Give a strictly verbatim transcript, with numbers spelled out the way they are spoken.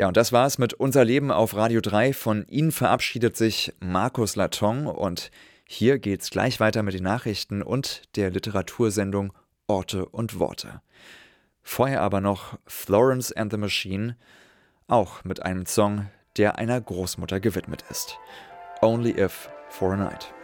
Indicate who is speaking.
Speaker 1: Ja, und das war's mit Unser Leben auf Radio drei. Von Ihnen verabschiedet sich Markus Laton und hier geht's gleich weiter mit den Nachrichten und der Literatursendung Orte und Worte. Vorher aber noch Florence and the Machine, auch mit einem Song, der einer Großmutter gewidmet ist. Only If for a Night.